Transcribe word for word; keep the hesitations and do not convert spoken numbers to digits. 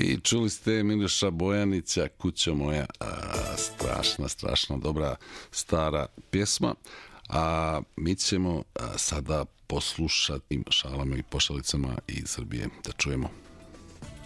I čuli ste Miloša Bojanića, Kućo moja, a, strašna, strašna dobra stara pjesma. A mi ćemo a, sada poslušati šalama i pošalicama iz Srbije. Da čujemo.